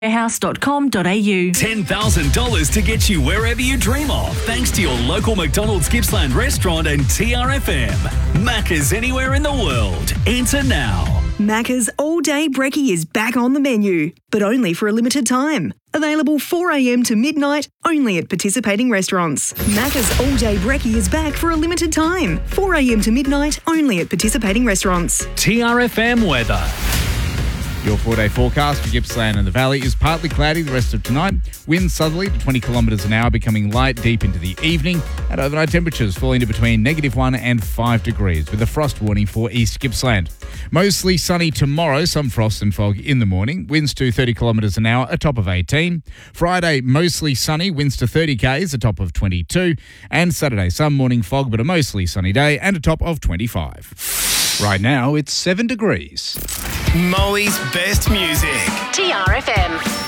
House.com.au. $10,000 to get you wherever you dream of, thanks to your local McDonald's Gippsland restaurant and TRFM. Macca's anywhere in the world. Enter now. Macca's all-day brekkie is back on the menu, but only for a limited time. Available 4 a.m. to midnight, only at participating restaurants. Macca's all-day brekkie is back for a limited time. 4 a.m. to midnight, only at participating restaurants. TRFM weather. Your 4-day forecast for Gippsland and the Valley is partly cloudy the rest of tonight. Winds southerly to 20 kilometres an hour, becoming light deep into the evening. And overnight temperatures falling to between -1 and 5 degrees, with a frost warning for East Gippsland. Mostly sunny tomorrow, some frost and fog in the morning. Winds to 30 kilometres an hour, a top of 18. Friday, mostly sunny, winds to 30 k's, a top of 22. And Saturday, some morning fog, but a mostly sunny day and a top of 25. Right now, it's 7 degrees. Molly's best music. TRFM.